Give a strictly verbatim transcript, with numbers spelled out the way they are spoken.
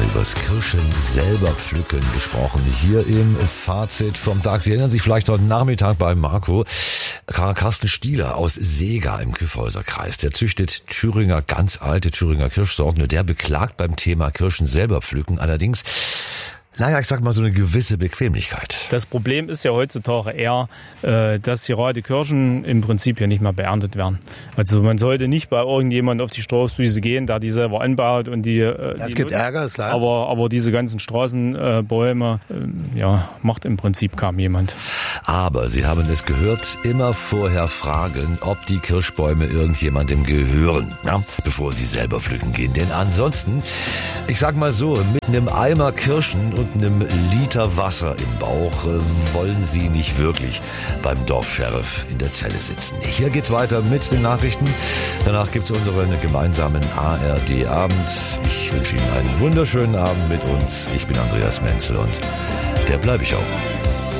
übers Kirschen selber pflücken gesprochen. Hier im Fazit vom Tag. Sie erinnern sich vielleicht heute Nachmittag bei Marco. Carsten Stieler aus Seega im Kyffhäuserkreis. Der züchtet Thüringer, ganz alte Thüringer Kirschsorten. Und der beklagt beim Thema Kirschen selber pflücken allerdings, naja, ich sag mal, so eine gewisse Bequemlichkeit. Das Problem ist ja heutzutage eher, dass gerade Kirschen im Prinzip ja nicht mehr beerntet werden. Also man sollte nicht bei irgendjemand auf die Straußwiese gehen, der die selber anbaut und die. Es gibt nutzt. Ärger, ist klar. Aber, aber diese ganzen Straßenbäume, ja, macht im Prinzip kaum jemand. Aber Sie haben es gehört, immer vorher fragen, ob die Kirschbäume irgendjemandem gehören, ja, bevor Sie selber pflücken gehen. Denn ansonsten, ich sag mal so, mit einem Eimer Kirschen und einem Liter Wasser im Bauch äh, wollen Sie nicht wirklich beim Dorfscheriff in der Zelle sitzen. Hier geht's weiter mit den Nachrichten. Danach gibt's unseren gemeinsamen A R D-Abend. Ich wünsche Ihnen einen wunderschönen Abend mit uns. Ich bin Andreas Menzel und der bleibe ich auch.